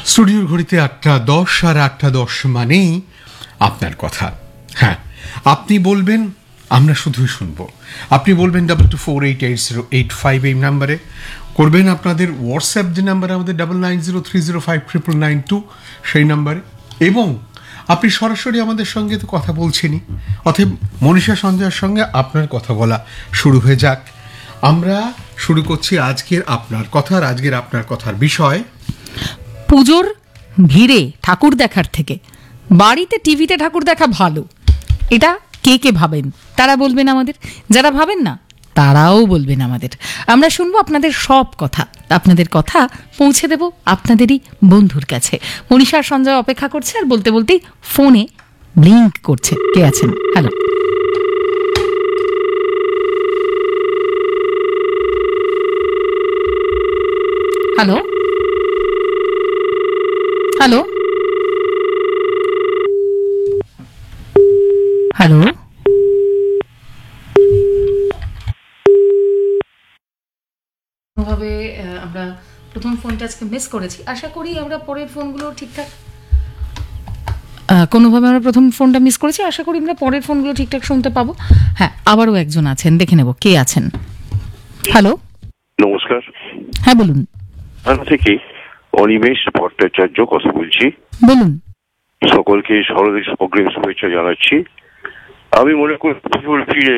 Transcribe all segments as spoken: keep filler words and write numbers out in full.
স্টুডিওর ঘড়িতে আটটা দশ আর আটটা দশ মানেই আপনার কথা। হ্যাঁ, আপনি বলবেন, আমরা শুধুই শুনবো। আপনি বলবেন double two four eight eight zero eight five এই নাম্বারে, করবেন আপনাদের হোয়াটসঅ্যাপ যে নাম্বার আমাদের double nine zero three zero five triple nine two সেই নাম্বারে, এবং আপনি সরাসরি আমাদের সঙ্গে তো কথা বলছেনই, অতএব মনীষা সঞ্জয়ের সঙ্গে আপনার কথা বলা শুরু হয়ে যাক। আমরা শুরু করছি আজকের আপনার কথা। আর আজকের আপনার কথার বিষয় পুজোর ভিড়ে ঠাকুর দেখার থেকে বাড়িতে টিভিতে ঠাকুর দেখা ভালো। এটা কে কে ভাবেন তারা বলবেন আমাদের, যারা ভাবেন না তারাও বলবেন আমাদের। আমরা শুনবো আপনাদের সব কথা, আপনাদের কথা পৌঁছে দেব আপনাদেরই বন্ধুর কাছে। মনীষা সঞ্জয় অপেক্ষা করছে, আর বলতে বলতেই ফোনে ব্লিঙ্ক করছে। কে আছেন? হ্যালো হ্যালো হ্যালো হ্যালো ভাবে আমরা প্রথম ফোনটা আজকে মিস করেছি। আশা করি আমরা পরের ফোনগুলো ঠিকঠাক কোনোভাবে আমরা প্রথম ফোনটা মিস করেছি, আশা করি আমরা পরের ফোনগুলো ঠিকঠাক শুনতে পাবো। হ্যাঁ, আবারও একজন আছেন, দেখে নেব কে আছেন। হ্যালো, নমস্কার। হ্যাঁ বলুন। আমি থেকে অনিমেষ ভট্টাচার্য কথা বলছি। বলুন। সকলকে শারদীয় অগ্রিম শুভেচ্ছা জানাচ্ছি। আমি মনে করি ফিরে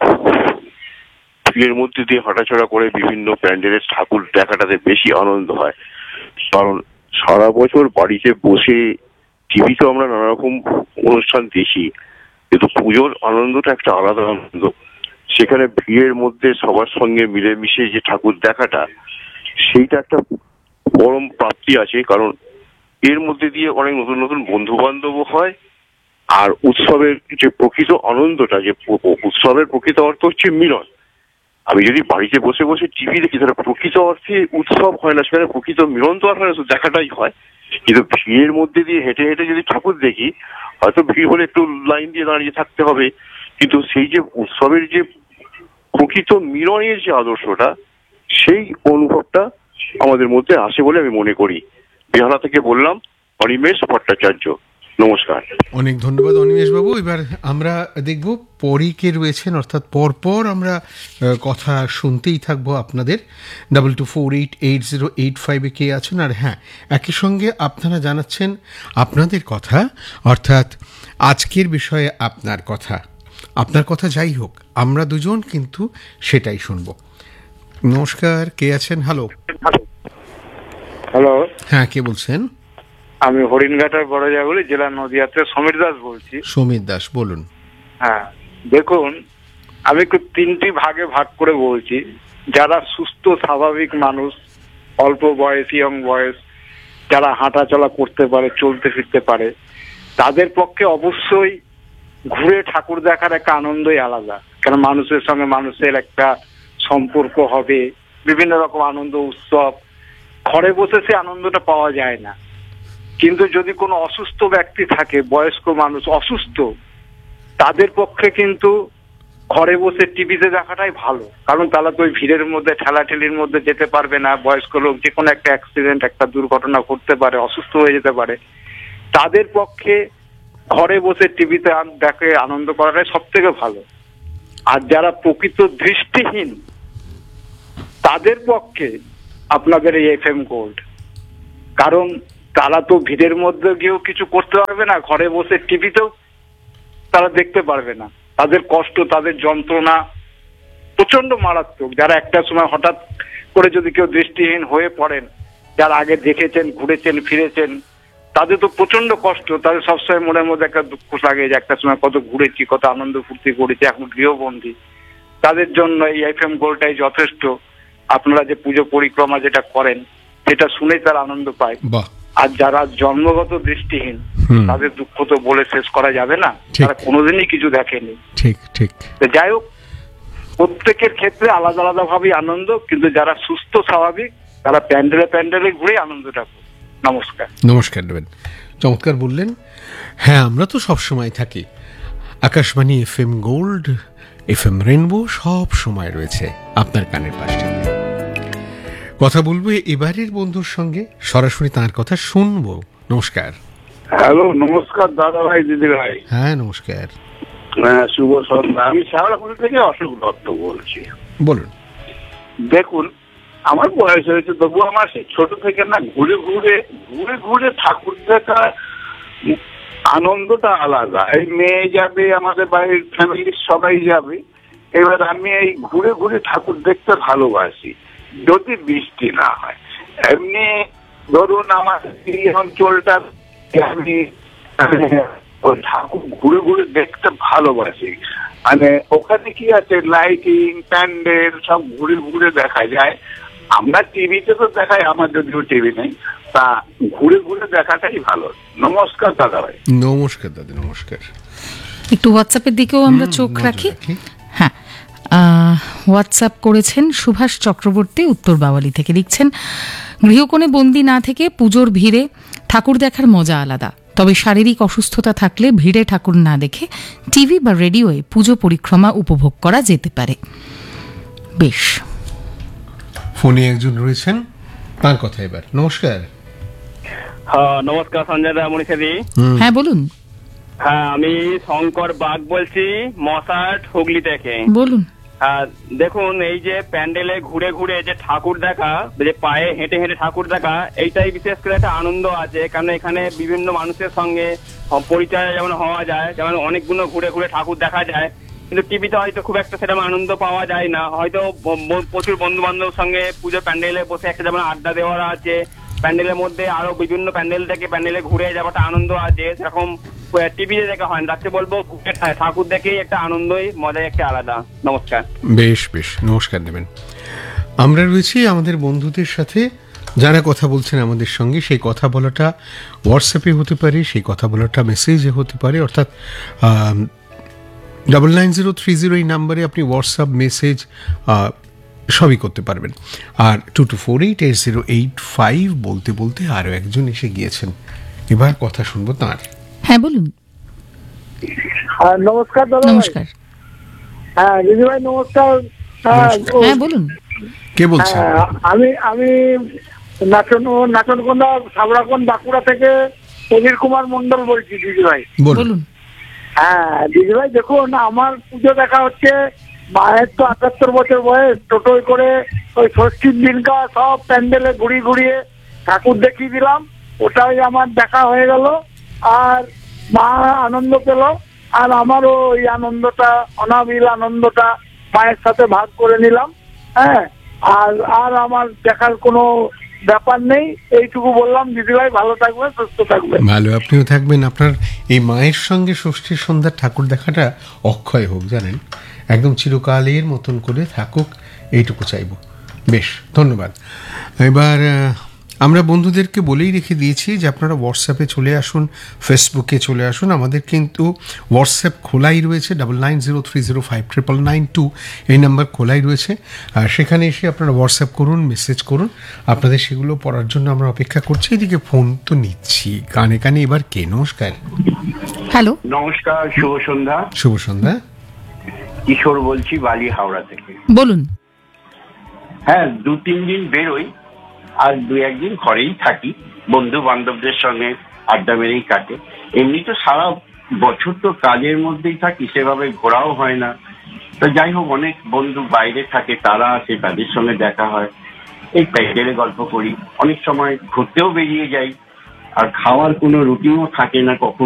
ভিড়ের মধ্যে দিয়ে হাঁটাচলা করে বিভিন্ন প্যান্ডেলের ঠাকুর দেখাটাতে বেশি আনন্দ হয়। কারণ সারা বছর বাড়িতে বসে টিভিতে আমরা নানা রকম অনুষ্ঠান দেখি, কিন্তু পুজোর আনন্দটা একটা আলাদা আনন্দ। সেখানে ভিড়ের মধ্যে সবার সঙ্গে মিলেমিশে যে ঠাকুর দেখাটা, সেইটা একটা পরম প্রাপ্তি আছে। কারণ এর মধ্যে দিয়ে অনেক নতুন নতুন বন্ধু বান্ধবও হয়। আর উৎসবের যে প্রকৃত আনন্দটা, যে উৎসবের প্রকৃত অর্থ হচ্ছে মিলন। আমি যদি বাড়িতে বসে বসে টিভি দেখি তাহলে প্রকৃত অর্থে উৎসব হয় না, সেখানে প্রকৃত মিলন তো আর হয় না, দেখাটাই হয়। কিন্তু ভিড়ের মধ্যে দিয়ে হেঁটে হেঁটে যদি ঠাকুর দেখি, হয়তো ভিড় হলে একটু লাইন দিয়ে দাঁড়িয়ে থাকতে হবে, কিন্তু সেই যে উৎসবের যে প্রকৃত মিলনের যে আদর্শটা, সেই অনুভবটা আমাদের মধ্যে আসে বলে আমি মনে করি। বেহালা থেকে বললাম, অনিমেষ ভট্টাচার্য। নমস্কার। অনেক ধন্যবাদ অনিমেষ বাবু। এবার আমরা দেখব পরে কে রয়েছেন, অর্থাৎ পরপর আমরা কথা শুনতেই থাকবো আপনাদের। Double two four eight eight zero eight ফাইভে কে আছেন। আর হ্যাঁ, একই সঙ্গে আপনারা জানাচ্ছেন আপনাদের কথা, অর্থাৎ আজকের বিষয়ে আপনার কথা। আপনার কথা যাই হোক, আমরা দুজন কিন্তু সেটাই শুনবো। নমস্কার, কে আছেন? হ্যালো হ্যালো হ্যাঁ, কে বলছেন? আমি হরিণঘাটার বড়জাগুলি, জেলা নদিয়াতে সমীর দাস বলছি। সমীর দাস, বলুন। হ্যাঁ, দেখুন, আমি একটু তিনটি ভাগে ভাগ করে বলছি। যারা সুস্থ স্বাভাবিক মানুষ, অল্প বয়স, ইয়ং বয়স, যারা হাঁটা চলা করতে পারে, চলতে ফিরতে পারে, তাদের পক্ষে অবশ্যই ঘুরে ঠাকুর দেখার একটা আনন্দই আলাদা। কারণ মানুষের সঙ্গে মানুষের একটা সম্পর্ক হবে, বিভিন্ন রকম আনন্দ উৎসব। ঘরে বসে সে আনন্দটা পাওয়া যায় না। কিন্তু যদি কোনো অসুস্থ ব্যক্তি থাকে, বয়স্ক মানুষ অসুস্থ, তাদের পক্ষে কিন্তু ঘরে বসে টিভিতে দেখাটাই ভালো। কারণ তারা তো ওই ভিড়ের মধ্যে ঠেলাঠেলির মধ্যে যেতে পারবে না। বয়স্ক লোক, যে কোনো একটা অ্যাক্সিডেন্ট, একটা দুর্ঘটনা ঘটতে পারে, অসুস্থ হয়ে যেতে পারে। তাদের পক্ষে ঘরে বসে টিভিতে দেখে আনন্দ করাটাই সব থেকে ভালো। আর যারা প্রকৃত দৃষ্টিহীন, তাদের পক্ষে আপনাদের এই এফ এম গোল্ড। কারণ তারা তো ভিড়ের মধ্যে গিয়েও কিছু করতে পারবে না, ঘরে বসে টিভিতেও তারা দেখতে পারবে না। তাদের কষ্ট, তাদের যন্ত্রণা প্রচন্ড মারাত্মক। যারা একটা সময় হঠাৎ করে যদি কেউ দৃষ্টিহীন হয়ে পড়েন, যারা আগে দেখেছেন, ঘুরেছেন, ফিরেছেন, তাদের তো প্রচন্ড কষ্ট। তাদের সবসময় মনের মধ্যে একটা দুঃখ লাগে যে একটা সময় কত ঘুরেছি, কত আনন্দ ফুর্তি করেছি, এখন গৃহবন্দী। তাদের জন্য এই এফ এম গোল্ডটাই যথেষ্ট। আপনারা যে পুজো পরিক্রমা যেটা করেন, সেটা শুনেই তারা আনন্দ পায়। আর যারা জন্মগত দৃষ্টিহীন, তাদের দুঃখ তো বলে শেষ করা যাবে না। তারা কোনোদিনই কিছু দেখেনি। ঠিক ঠিক। যাই হোক, প্রত্যেকের ক্ষেত্রে আলাদা আলাদা ভাবে আনন্দ। কিন্তু যারা সুস্থ স্বাভাবিক, তারা প্যান্ডেলে প্যান্ডেলে ঘুরে আনন্দটা। নমস্কার। নমস্কার দেবেন, চমৎকার বললেন। হ্যাঁ, আমরা তো সব সময় থাকি। Akashvani, F M gold, F M rainbow সব সময় রয়েছে আপনার কানের পাশে। কথা বলবো এবারের বন্ধুর সঙ্গে, সরাসরি তার কথা শুনবো। নমস্কার। হ্যালো, নমস্কার দাদা ভাই, দিদি ভাই। হ্যাঁ নমস্কার। হ্যাঁ, শুভ সন্ধ্যা। আমি শ্যাওড়াফুলি থেকে অশোক দত্ত বলছি। বলুন। দেখুন, আমার বয়স হয়েছে, তবু আমার সেই ছোট থেকে না ঘুরে ঘুরে ঘুরে ঘুরে ঠাকুর দেখা আনন্দটা আলাদা। এই মেয়ে যাবে, আমাদের বাড়ির ফ্যামিলির সবাই যাবে, এবার আমি এই ঘুরে ঘুরে ঠাকুর দেখতে ভালোবাসি, যদি বৃষ্টি না হয়। এমনি ধরুন আমার এই অঞ্চলটা আমি ওই ঠাকুর ঘুরে ঘুরে দেখতে ভালোবাসি। মানে ওখানে কি আছে, লাইটিং, প্যান্ডেল সব ঘুরে ঘুরে দেখা যায়। আমরা টিভিতে তো দেখাই, আমার যদিও টিভি নেই, তা ঘুরে ঘুরে দেখাটাই ভালো। নমস্কার দাদা ভাই। নমস্কার দাদা, নমস্কার। একটু হোয়াটসঅ্যাপের দিকেও আমরা চোখ নজর রাখি। রাখি। হ্যাঁ, আহ, হোয়াটসঅ্যাপ করেছেন সুভাষ চক্রবর্তী, উত্তর বাওয়ালি থেকে। লিখছেন, গৃহকোণে বন্দি না থেকে পুজোর ভিড়ে ঠাকুর দেখার মজা আলাদা। তবে শারীরিক অসুস্থতা থাকলে ভিড়ে ঠাকুর না দেখে টিভি বা রেডিওয়ে পুজো পরিক্রমা উপভোগ করা যেতে পারে। বেশ, ফোনে একজন রয়েছেন, তার কথা এবার। নমস্কার। হ্যাঁ, নমস্কার সঞ্জয় দা, মনীষাদি। হ্যাঁ বলুন। হ্যাঁ, আমি শঙ্কর বাগ বলছি, মশাট হুগলি থেকে। বলুন। হ্যাঁ, দেখুন, এই যে প্যান্ডেলে ঘুরে ঘুরে যে ঠাকুর দেখা, যে পায়ে হেঁটে হেঁটে ঠাকুর দেখা, এইটাই বিশেষ করে একটা আনন্দ আছে। কারণ এখানে বিভিন্ন মানুষের সঙ্গে পরিচয় যেমন হওয়া যায়, যেমন অনেকগুলো ঘুরে ঘুরে ঠাকুর দেখা যায়। কিন্তু টিভিতে হয়তো খুব একটা সেরকম আনন্দ পাওয়া যায় না। হয়তো ব- ব- প্রচুর বন্ধু বান্ধবের সঙ্গে পুজো প্যান্ডেলে বসে একটা যেমন আড্ডা দেওয়া আছে, প্যান্ডেলের মধ্যে আরো বিভিন্ন প্যান্ডেল থেকে প্যান্ডেলে ঘুরে যাওয়াটা আনন্দ আছে, সেরকম টিভিতে দেখা হয় না। রাত্রে বলবো ঠাকুর দেখেই একটা আনন্দই মজাই একটা আলাদা। নমস্কার। বেশ বেশ, নমস্কার দেবেন। আমরা রয়েছি আমাদের বন্ধুদের সাথে, যারা কথা বলছেন আমাদের সঙ্গে। সেই কথা বলাটা হোয়াটসঅ্যাপে হতে পারে, সেই কথা বলাটা মেসেজে হতে পারে, অর্থাৎ double nine zero three zero এই নাম্বারে আপনি হোয়াটসঅ্যাপ, মেসেজ সবই করতে পারবেন। আর two two four eight eight zero eight five বলতে বলতে আরও একজন এসে গিয়েছেন, এবার কথা শুনবো তাঁর। হ্যাঁ বলুন। নমস্কার দাদা। নমস্কার। হ্যাঁ দিদি ভাই, নমস্কার। হ্যাঁ বলুন। কে বলছেন? আমি আমি নাচন নাচনকোন্ডা সাবড়াকোন বাঁকুড়া থেকে প্রবীর কুমার মন্ডল বলছি দিদি ভাই। বলুন। হ্যাঁ দিদি ভাই, দেখুন আমার পুজো দেখা হচ্ছে, মায়ের তো আটাত্তর বছর বয়স, টোটোয় করে ওই ষষ্ঠীর দিনকা সব প্যান্ডেলে ঘুরিয়ে ঘুরিয়ে ঠাকুর দেখিয়ে দিলাম, ওটাই আমার দেখা হয়ে গেল। আর মা আনন্দ পেল, আর আমারও ওই আনন্দটা, অনাবিল আনন্দটা মায়ের সাথে ভাগ করে নিলাম। হ্যাঁ, আর আর আমার দেখার কোনো ব্যাপার নেই, এইটুকু বললাম। দিদি ভাই ভালো থাকবেন, সুস্থ থাকবেন। ভালো, আপনিও থাকবেন। আপনার এই মায়ের সঙ্গে ষষ্ঠীর সন্ধ্যার ঠাকুর দেখাটা অক্ষয় হোক, জানেন, একদম চিরকালের মতন করে থাকুক, এইটুকু চাইব। বেশ, ধন্যবাদ। এবার আহ, আমরা বন্ধুদেরকে বলেই রেখে দিয়েছি যে আপনারা হোয়াটসঅ্যাপে চলে আসুন, ফেসবুকে চলে আসুন। আমাদের কিন্তু হোয়াটসঅ্যাপ খোলাই রয়েছে, double nine zero three zero five triple nine two এই নাম্বার খোলাই রয়েছে। আর সেখানে এসে আপনারা হোয়াটসঅ্যাপ করুন, মেসেজ করুন, আপনাদের সেগুলো পড়ার জন্য আমরা অপেক্ষা করছি। এদিকে ফোন তো নিচ্ছি কানে কানে। এবার কে? নমস্কার। হ্যালো, নমস্কার, শুভ সন্ধ্যা। শুভ সন্ধ্যা। কিশোর বলছি, বালি হাওড়া থেকে। বলুন। হ্যাঁ, দু তিন দিন বেরোই, আর দু একদিন ঘরেই থাকি, বন্ধু বান্ধবদের সঙ্গে আড্ডা মেরেই কাটে। এমনি তো সারা বছর তো কাজের মধ্যেই থাকি, সেভাবে ঘোরাও হয় না। তো যাই হোক, অনেক বন্ধু বাইরে থাকে, তারা আসে, তাদের সঙ্গে দেখা হয়, এই প্যান্ডেলে গল্প করি, অনেক সময় ঘুরতেও বেরিয়ে যাই। আর খাওয়ার কোনো রুটিনও থাকে না, কখন